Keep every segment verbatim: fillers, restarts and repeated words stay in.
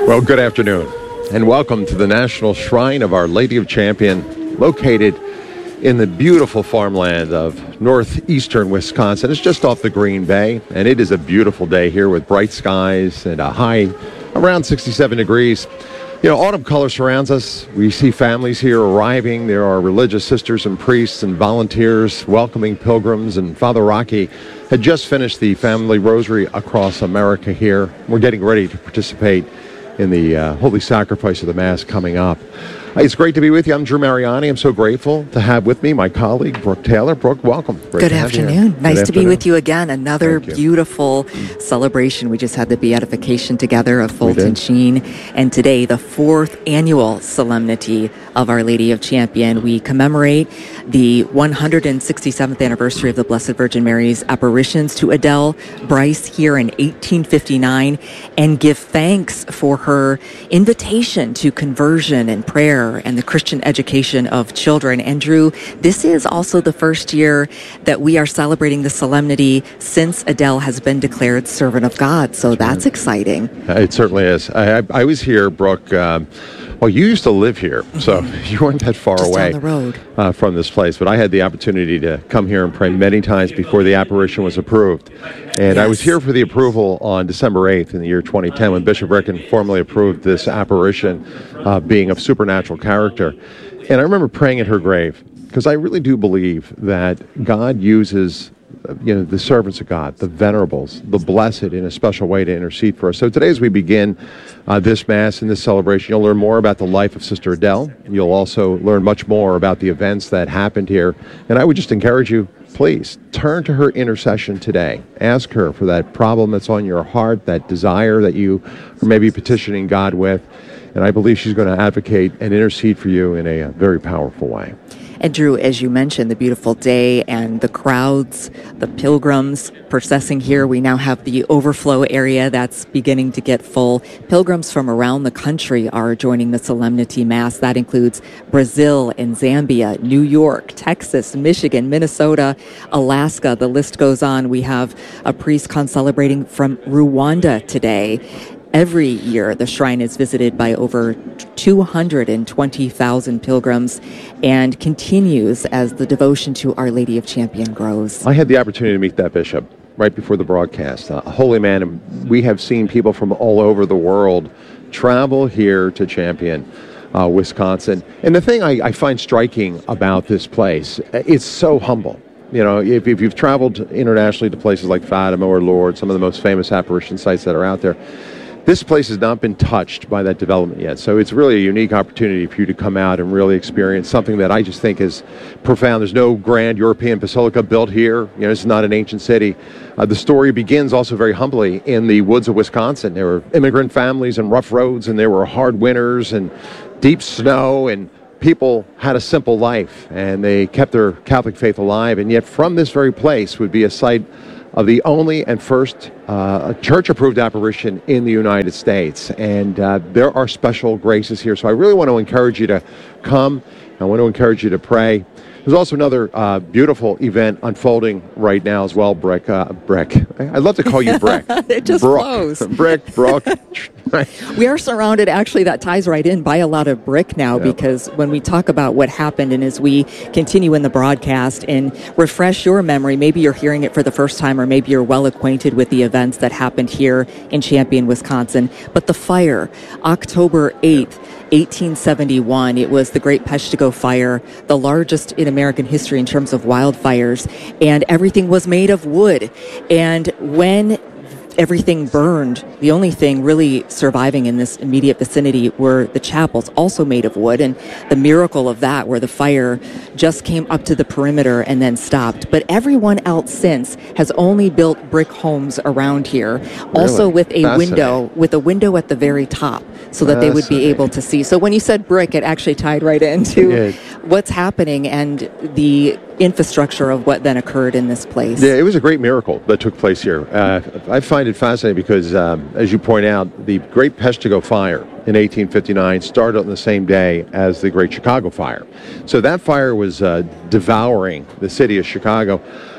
Well, good afternoon, and welcome to the National Shrine of Our Lady of Champion, located in the beautiful farmland of northeastern Wisconsin. It's just off the Green Bay, and it is a beautiful day here with bright skies and a high around sixty-seven degrees. You know, autumn color surrounds us. We see families here arriving. There are religious sisters and priests and volunteers welcoming pilgrims, and Father Rocky had just finished the family rosary across America here. We're getting ready to participate in the uh, Holy Sacrifice of the Mass coming up. It's great to be with you. I'm Drew Mariani. I'm so grateful to have with me my colleague, Brooke Taylor. Brooke, welcome. Great Good afternoon. Nice Good to afternoon. be with you again. Another beautiful celebration. We just had the beatification together of Fulton Sheen. And today, the fourth annual solemnity of Our Lady of Champion. We commemorate the one hundred sixty-seventh anniversary of the Blessed Virgin Mary's apparitions to Adele Bryce here in eighteen fifty-nine and give thanks for her invitation to conversion and prayer and the Christian education of children. And Drew, this is also the first year that we are celebrating the solemnity since Adele has been declared servant of God. So that's exciting. It certainly is. I, I, I was here, Brooke. Um, well, you used to live here, so you weren't that far Just away down the road. Uh, from this place. But I had the opportunity to come here and pray many times before the apparition was approved. And Yes. I was here for the approval on December eighth in the year twenty ten when Bishop Ricken formally approved this apparition uh, being of supernatural character. And I remember praying at her grave because I really do believe that God uses you know, the servants of God, the venerables, the blessed in a special way to intercede for us. So today as we begin uh, this Mass and this celebration, you'll learn more about the life of Sister Adele. You'll also learn much more about the events that happened here. And I would just encourage you, please, turn to her intercession today. Ask her for that problem that's on your heart, that desire that you are maybe petitioning God with. And I believe she's going to advocate and intercede for you in a, a very powerful way. And Drew, as you mentioned, the beautiful day and the crowds, the pilgrims processing here. We now have the overflow area that's beginning to get full. Pilgrims from around the country are joining the Solemnity Mass. That includes Brazil and Zambia, New York, Texas, Michigan, Minnesota, Alaska. The list goes on. We have a priest concelebrating from Rwanda today. Every year, the shrine is visited by over two hundred twenty thousand pilgrims and continues as the devotion to Our Lady of Champion grows. I had the opportunity to meet that bishop right before the broadcast, a holy man. And we have seen people from all over the world travel here to Champion, uh, Wisconsin. And the thing I, I find striking about this place, it's so humble. You know, if, if you've traveled internationally to places like Fatima or Lourdes, some of the most famous apparition sites that are out there, this place has not been touched by that development yet. So it's really a unique opportunity for you to come out and really experience something that I just think is profound. There's no grand European basilica built here. You know, it's not an ancient city. Uh, the story begins also very humbly in the woods of Wisconsin. There were immigrant families and rough roads, and there were hard winters and deep snow, and people had a simple life, and they kept their Catholic faith alive. And yet from this very place would be a site of the only and first uh, church-approved apparition in the United States. And uh, there are special graces here. So I really want to encourage you to come. I want to encourage you to pray. There's also another uh, beautiful event unfolding right now as well, Brick. Uh, Brick. I'd love to call you Brick. It just Brooke. flows. Brick, Brooke. We are surrounded, actually, that ties right in, by a lot of brick now, Yep. because when we talk about what happened and as we continue in the broadcast and refresh your memory, maybe you're hearing it for the first time or maybe you're well acquainted with the events that happened here in Champion, Wisconsin. But the fire, October eighth, eighteen seventy-one, it was the Great Peshtigo Fire, the largest in American history in terms of wildfires, and everything was made of wood. And when everything burned, the only thing really surviving in this immediate vicinity were the chapels, also made of wood. And the miracle of that, where the fire just came up to the perimeter and then stopped. But everyone else since has only built brick homes around here, also with a window, with a window at the very top, so that they would be able to see. So when you said brick, it actually tied right into Yeah. what's happening and the infrastructure of what then occurred in this place. Yeah, it was a great miracle that took place here. Uh, I find it fascinating because, um, as you point out, the Great Peshtigo Fire in eighteen fifty-nine started on the same day as the Great Chicago Fire. So that fire was uh, devouring the city of Chicago.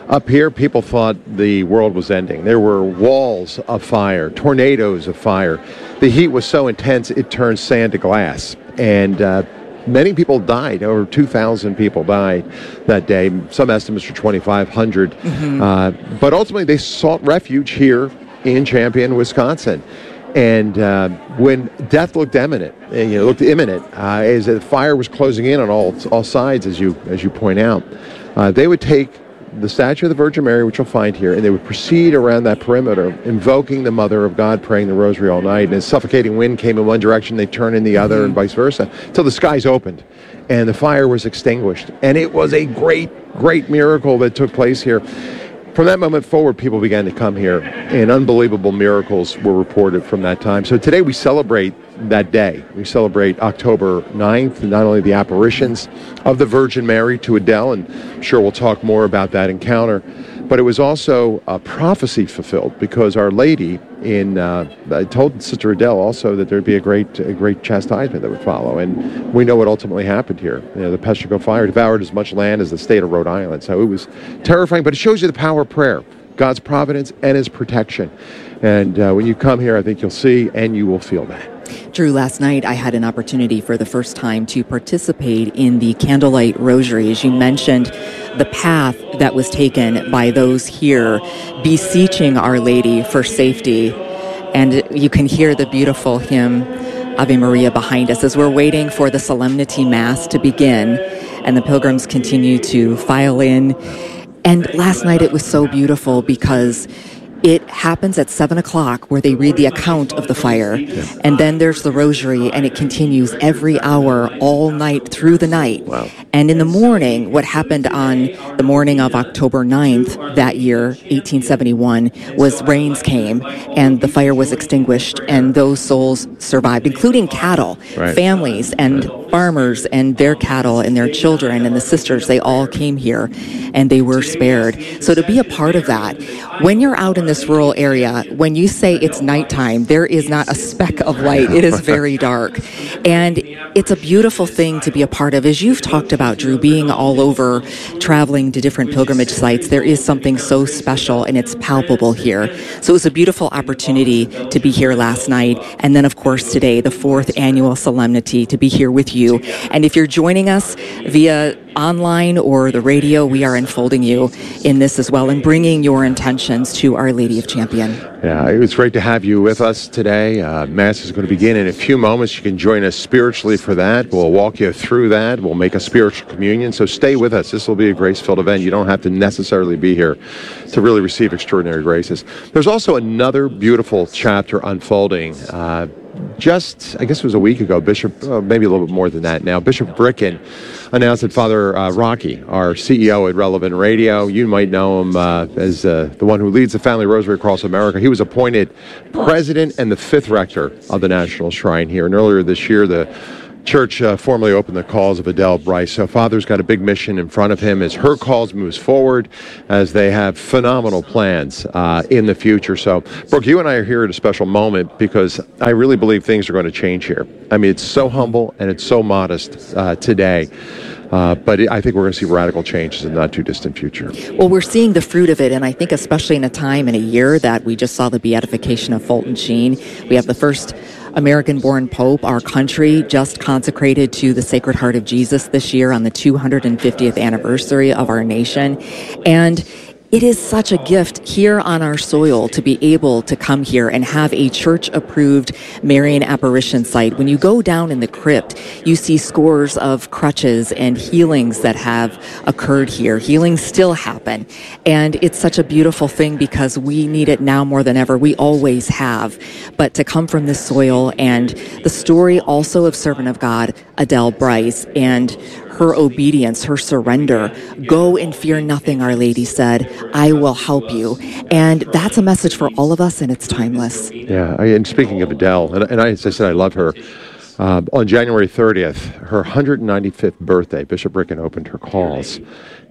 Up here, people thought the world was ending. There were walls of fire, tornadoes of fire. The heat was so intense, it turned sand to glass. And uh, many people died. Over two thousand people died that day. Some estimates are twenty-five hundred. Mm-hmm. Uh, but ultimately, they sought refuge here in Champion, Wisconsin. And uh, when death looked imminent, you know, looked imminent, uh, as the fire was closing in on all all sides, as you as you point out, uh, they would take the statue of the Virgin Mary, which you'll find here, and they would proceed around that perimeter, invoking the Mother of God, praying the Rosary all night. And as suffocating wind came in one direction, they turn in the other, mm-hmm. and vice versa, until the skies opened, and the fire was extinguished. And it was a great, great miracle that took place here. From that moment forward, people began to come here, and unbelievable miracles were reported from that time. So today we celebrate that day. We celebrate October ninth, not only the apparitions of the Virgin Mary to Adele, and I'm sure we'll talk more about that encounter, but it was also a prophecy fulfilled, because Our Lady in uh, told Sister Adele also that there'd be a great a great chastisement that would follow, and we know what ultimately happened here. You know, the Peshtigo fire devoured as much land as the state of Rhode Island, so it was terrifying, but it shows you the power of prayer, God's providence and His protection. And uh, when you come here, I think you'll see and you will feel that. Drew, last night I had an opportunity for the first time to participate in the Candlelight Rosary. As you mentioned, the path that was taken by those here beseeching Our Lady for safety. And you can hear the beautiful hymn, Ave Maria, behind us as we're waiting for the Solemnity Mass to begin. And the pilgrims continue to file in. And last night it was so beautiful because it happens at seven o'clock where they read the account of the fire. Yeah. And then there's the rosary, and it continues every hour, all night, through the night. Wow. And in the morning, what happened on the morning of October ninth that year, eighteen seventy-one, was rains came, and the fire was extinguished, and those souls survived, including cattle, right. families, and right. farmers, and their cattle, and their children, and the sisters. They all came here, and they were spared. So to be a part of that, when you're out in this rural area, when you say it's nighttime, there is not a speck of light. It is very dark. And it's a beautiful thing to be a part of. As you've talked about, Drew, being all over, traveling to different pilgrimage sites, there is something so special, and it's palpable here. So it was a beautiful opportunity to be here last night. And then, of course, today, the fourth annual solemnity, to be here with you. And if you're joining us via online or the radio, we are enfolding you in this as well and bringing your intentions to Our Lady of Champion. Yeah, it was great to have you with us today. Uh, Mass is going to begin in a few moments. You can join us spiritually for that. We'll walk you through that. We'll make a spiritual communion. So stay with us. This will be a grace-filled event. You don't have to necessarily be here to really receive extraordinary graces. There's also another beautiful chapter unfolding. Uh, Just, I guess it was a week ago, Bishop, uh, maybe a little bit more than that now, Bishop Bricken announced that Father uh, Rocky, our C E O at Relevant Radio, you might know him uh, as uh, the one who leads the Family Rosary across America. He was appointed president and the fifth rector of the National Shrine here. And earlier this year, the Church uh, formally opened the calls of Adele Bryce. So Father's got a big mission in front of him as her cause moves forward, as they have phenomenal plans uh, in the future. So, Brooke, you and I are here at a special moment because I really believe things are going to change here. I mean, it's so humble and it's so modest uh, today. Uh, but I think we're going to see radical changes in the not too distant future. Well, we're seeing the fruit of it, and I think especially in a time and a year that we just saw the beatification of Fulton Sheen. We have the first American-born Pope. Our country just consecrated to the Sacred Heart of Jesus this year on the two hundred fiftieth anniversary of our nation. And it is such a gift here on our soil to be able to come here and have a church-approved Marian apparition site. When you go down in the crypt, you see scores of crutches and healings that have occurred here. Healings still happen. And it's such a beautiful thing because we need it now more than ever. We always have. But to come from this soil, and the story also of servant of God, Adele Bryce, and her obedience, her surrender. Go and fear nothing, Our Lady said. I will help you. And that's a message for all of us, and it's timeless. Yeah, I, and speaking of Adele, and, and I, as I said, I love her. Uh, on January thirtieth, her one hundred ninety-fifth birthday, Bishop Bricken opened her calls.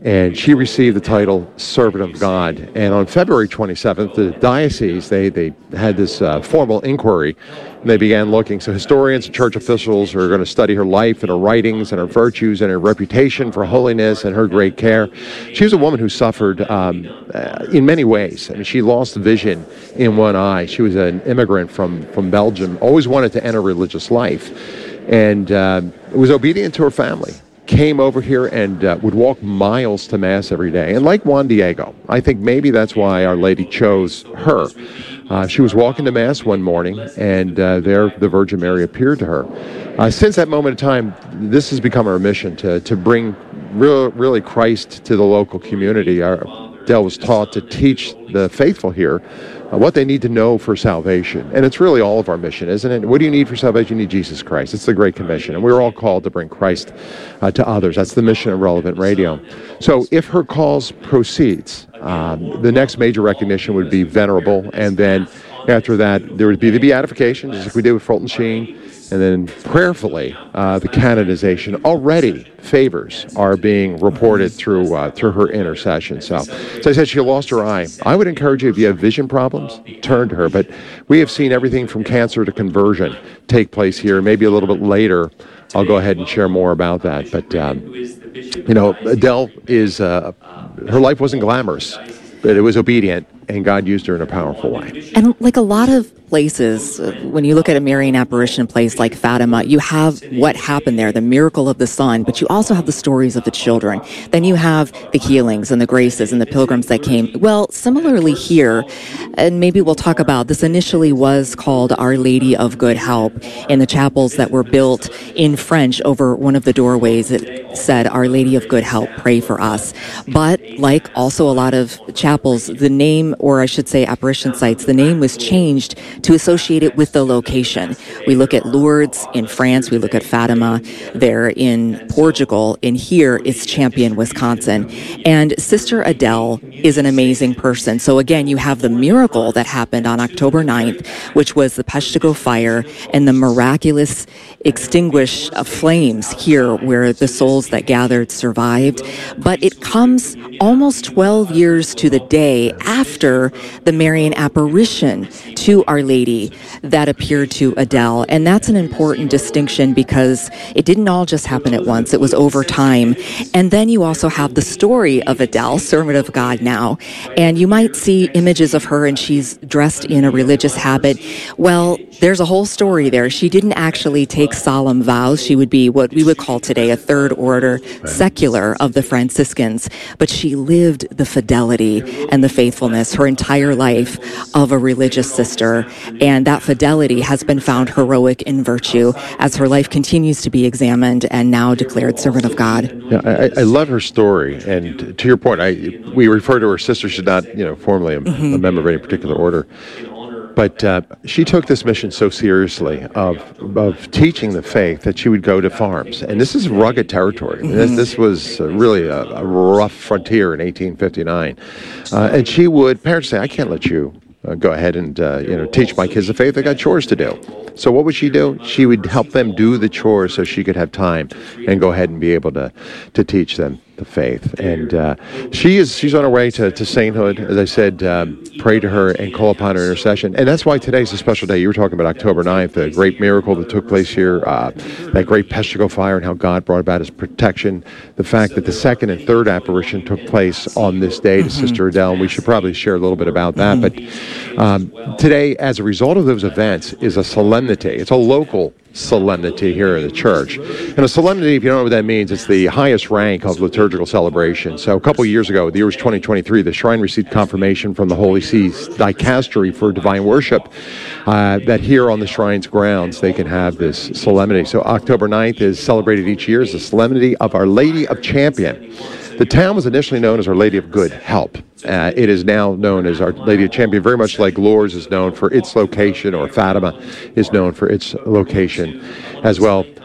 And she received the title Servant of God. And on February twenty-seventh, the diocese, they, they had this uh, formal inquiry, and they began looking. So historians and church officials are going to study her life and her writings and her virtues and her reputation for holiness and her great care. She was a woman who suffered um, uh, in many ways. I mean, she lost vision in one eye. She was an immigrant from, from Belgium, always wanted to enter religious life, and uh, was obedient to her family. Came over here and uh, would walk miles to Mass every day. And like Juan Diego, I think maybe that's why Our Lady chose her. Uh, she was walking to Mass one morning, and uh, there the Virgin Mary appeared to her. Uh, since that moment in time, this has become our mission to, to bring real, really Christ to the local community. Our, Del was taught to teach the faithful here uh, what they need to know for salvation. And it's really all of our mission, isn't it? What do you need for salvation? You need Jesus Christ. It's the Great Commission. And we're all called to bring Christ uh, to others. That's the mission of Relevant Radio. So if her cause proceeds, um, the next major recognition would be Venerable. And then after that, there would be the beatification, just like we did with Fulton Sheen. And then prayerfully, uh, the canonization. Already favors are being reported through uh, through her intercession. So, as I said, she lost her eye. I would encourage you, if you have vision problems, turn to her. But we have seen everything from cancer to conversion take place here. Maybe a little bit later, I'll go ahead and share more about that. But, um, you know, Adele is, uh, her life wasn't glamorous, but it was obedient, and God used her in a powerful way. And like a lot of places, uh, when you look at a Marian apparition place like Fatima, you have what happened there, the miracle of the sun, but you also have the stories of the children. Then you have the healings and the graces and the pilgrims that came. Well, similarly here, and maybe we'll talk about this, initially was called Our Lady of Good Help in the chapels that were built in French over one of the doorways. It said, Our Lady of Good Help, pray for us. But like also a lot of chapels, the name, or I should say apparition sites, the name was changed to associate it with the location. We look at Lourdes in France, we look at Fatima there in Portugal, and here it's Champion, Wisconsin. And Sister Adele is an amazing person. So again, you have the miracle that happened on October ninth, which was the Peshtigo fire and the miraculous extinguish of flames here where the souls that gathered survived. But it comes almost twelve years to the day after the Marian apparition to Our Lady that appeared to Adele. And that's an important distinction because it didn't all just happen at once. It was over time. And then you also have the story of Adele, Servant of God now. And you might see images of her and she's dressed in a religious habit. Well, there's a whole story there. She didn't actually take solemn vows. She would be what we would call today a third order right. secular of the Franciscans. But she lived the fidelity and the faithfulness her entire life of a religious sister. And that fidelity has been found heroic in virtue as her life continues to be examined and now declared Servant of God. Yeah, I, I love her story. And to your point, I we refer to her sister. She's not, you know, formally a, mm-hmm. a member of any particular order. But uh, she took this mission so seriously of of teaching the faith that she would go to farms. And this is rugged territory. Mm-hmm. This, this was uh, really a, a rough frontier in eighteen fifty-nine. Uh, and she would, parents say, I can't let you uh, go ahead and uh, you know teach my kids the faith. They got chores to do. So what would she do? She would help them do the chores so she could have time and go ahead and be able to, to teach them the faith. And uh, she is she's on her way to, to sainthood. As I said, um, pray to her and call upon her intercession. And that's why today's a special day. You were talking about October ninth, the great miracle that took place here, uh, that great Peshtigo fire and how God brought about his protection. The fact that the second and third apparition took place on this day to mm-hmm. Sister Adele, and we should probably share a little bit about that. Mm-hmm. But um, today, as a result of those events, is a solemnity. It's a local solemnity here in the church. And a solemnity, if you don't know what that means, it's the highest rank of liturgical celebration. So a couple of years ago, the year was twenty twenty-three, the shrine received confirmation from the Holy See's dicastery for divine worship uh, that here on the shrine's grounds they can have this solemnity. So October ninth is celebrated each year as the solemnity of Our Lady of Champion. The town was initially known as Our Lady of Good Help. Uh, it is now known as Our Lady of Champion, very much like Lourdes is known for its location, or Fatima is known for its location as well.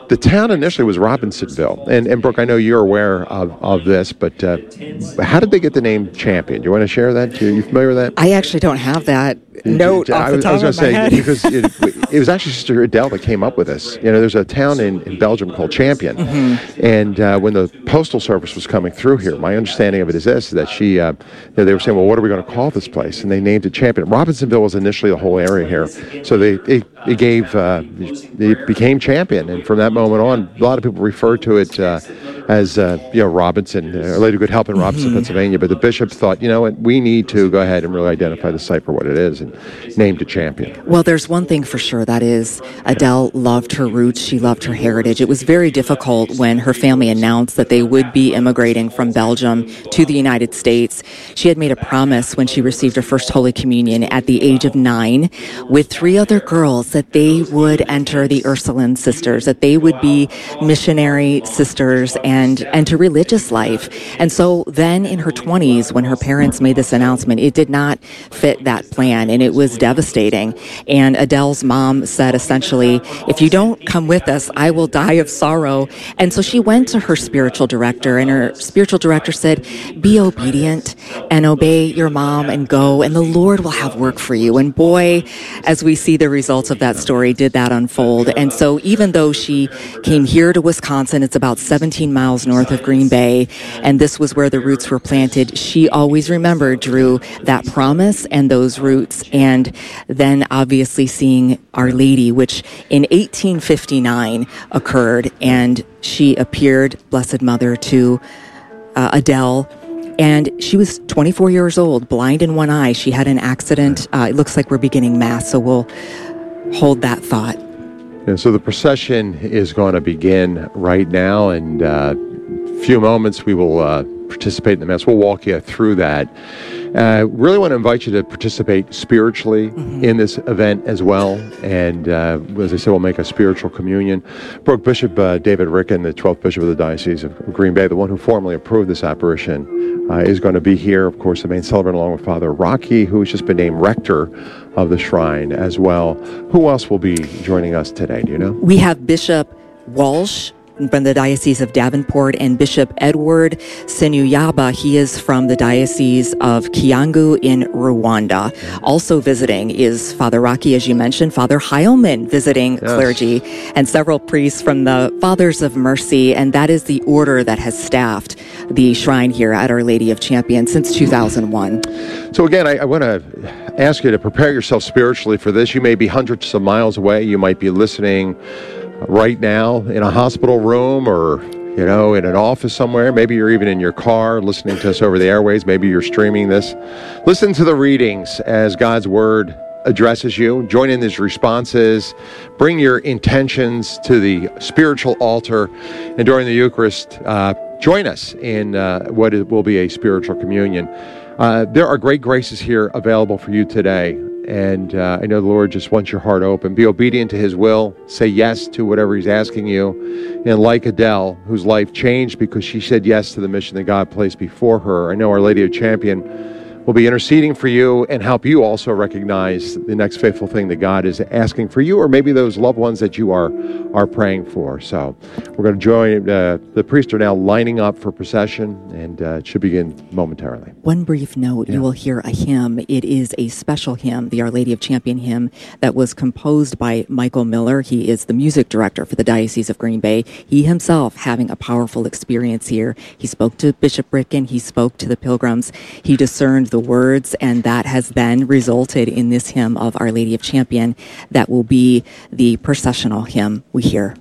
the town initially was Robinsonville. And, and Brooke, I know you're aware of, of this, but uh, how did they get the name Champion? Do you want to share that? Are you familiar with that? I actually don't have that note off I the was, top I was of my say, head. because it, it was actually Sister Adele that came up with this. You know, there's a town in, in Belgium called Champion. Mm-hmm. And uh, when the Postal Service was coming through here, my understanding of it is this, that she, uh, you know, they were saying, well, what are we going to call this place? And they named it Champion. Robinsonville was initially the whole area here. So they it, it gave, uh, it became Champion. And from that moment on, a lot of people refer to it uh, as, uh, you know, Robinson, uh, Lady of Good Help in Robinson, mm-hmm. Pennsylvania. But the bishop thought, you know what, we need to go ahead and really identify the site for what it is and named it Champion. Well, there's one thing for sure, that is Adele loved her roots. She loved her heritage. It was very difficult when her family announced that they would be immigrating from Belgium to the United States. She had made a promise when she received her first Holy Communion at the age of nine with three other girls that they would enter the Ursuline Sisters, that they would be missionary sisters and enter religious life. And so then in her twenties, when her parents made this announcement, it did not fit that plan, and it was devastating. And Adele's mom said essentially, if you don't come with us, I will die of sorrow. And so she went to her spiritual director, and her spiritual director said, be obedient and obey your mom and go, and the Lord will have work for you. And boy, as we see the results of that story, did that unfold. And so even though she came here to Wisconsin, it's about seventeen miles north of Green Bay, and this was where the roots were planted, she always remembered, Drew, that promise and those roots. And then obviously seeing Our Lady, which in eighteen fifty-nine occurred, and she appeared, Blessed Mother, to uh, Adele. And she was twenty-four years old, blind in one eye. She had an accident. Uh, it looks like we're beginning Mass, so we'll hold that thought. And so the procession is going to begin right now. In uh, a few moments, we will uh, participate in the Mass. We'll walk you through that. Uh, really want to invite you to participate spiritually mm-hmm. in this event as well. And uh, as I said, we'll make a spiritual communion. Brooke, Bishop uh, David Ricken, the twelfth Bishop of the Diocese of Green Bay, the one who formally approved this apparition, uh, is going to be here. Of course, the main celebrant, along with Father Rocky, who has just been named rector of the shrine as well. Who else will be joining us today? Do you know? We have Bishop Walsh from the Diocese of Davenport, and Bishop Edward Senuyaba. He is from the Diocese of Kiangu in Rwanda. Also visiting is Father Rocky, as you mentioned, Father Heilman visiting yes. clergy, and several priests from the Fathers of Mercy, and that is the order that has staffed the shrine here at Our Lady of Champion since two thousand one. So again, I, I want to ask you to prepare yourself spiritually for this. You may be hundreds of miles away. You might be listening right now in a hospital room, or you know, in an office somewhere. Maybe you're even in your car listening to us over the airways. Maybe you're streaming this. Listen to the readings as God's Word addresses you. Join in these responses. Bring your intentions to the spiritual altar. And during the Eucharist, uh, join us in uh, what will be a spiritual communion. Uh, there are great graces here available for you today. And uh, I know the Lord just wants your heart open. Be obedient to His will. Say yes to whatever He's asking you. And like Adele, whose life changed because she said yes to the mission that God placed before her, I know Our Lady of Champion will be interceding for you and help you also recognize the next faithful thing that God is asking for you, or maybe those loved ones that you are are praying for. So we're going to join. Uh, the priests are now lining up for procession, and uh, it should begin momentarily. One brief note, yeah. You will hear a hymn. It is a special hymn, the Our Lady of Champion hymn, that was composed by Michael Miller. He is the music director for the Diocese of Green Bay. He himself having a powerful experience here. He spoke to Bishop Ricken. He spoke to the pilgrims. He discerned the words, and that has then resulted in this hymn of Our Lady of Champion that will be the processional hymn we hear.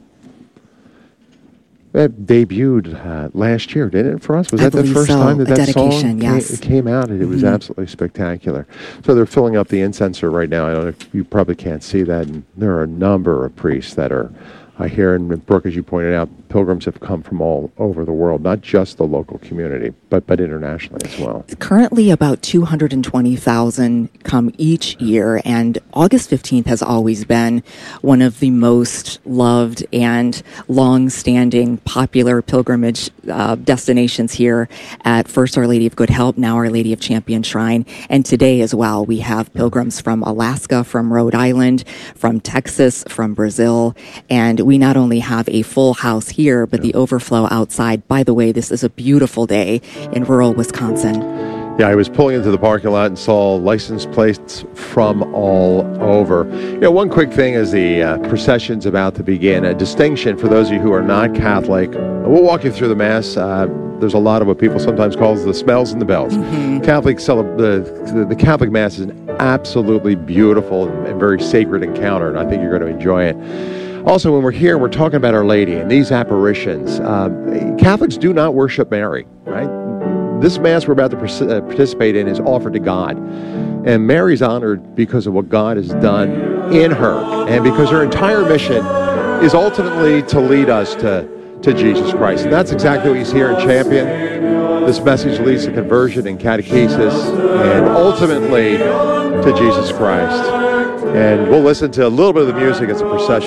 That debuted uh, last year, didn't it, for us? Was I that the first so. time that a that dedication, song yes. came, it came out? And it was mm-hmm. absolutely spectacular. So they're filling up the incenser right now. I don't know if you probably can't see that. And there are a number of priests that are uh, here. And Brooke, as you pointed out, pilgrims have come from all over the world, not just the local community, but but internationally as well. Currently, about two hundred twenty thousand come each year, and August fifteenth has always been one of the most loved and long-standing popular pilgrimage uh, destinations here at first Our Lady of Good Help, now Our Lady of Champion Shrine. And today as well, we have pilgrims from Alaska, from Rhode Island, from Texas, from Brazil, and we not only have a full house here, but the overflow outside. By the way, this is a beautiful day in rural Wisconsin. Yeah, I was pulling into the parking lot and saw license plates from all over. You know, one quick thing as the uh, procession's about to begin, a distinction for those of you who are not Catholic. We'll walk you through the Mass. Uh, there's a lot of what people sometimes call the smells and the bells. Mm-hmm. Catholic celeb- the, the, the Catholic Mass is an absolutely beautiful and very sacred encounter, and I think you're going to enjoy it. Also, when we're here, we're talking about Our Lady and these apparitions. Uh, Catholics do not worship Mary, right? This Mass we're about to participate in is offered to God. And Mary's honored because of what God has done in her. And because her entire mission is ultimately to lead us to, to Jesus Christ. And that's exactly what you see here in Champion. This message leads to conversion and catechesis and ultimately to Jesus Christ. And we'll listen to a little bit of the music as a procession.